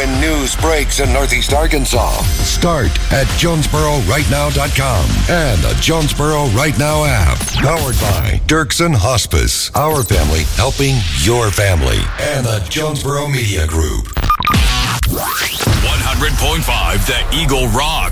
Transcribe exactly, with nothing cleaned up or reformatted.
when news breaks in Northeast Arkansas. Start at Jonesboro Right Now dot com and the Jonesboro Right Now app. Powered by Dirksen Hospice. Our family helping your family. And the Jonesboro Media Group. one hundred point five The Eagle Rock.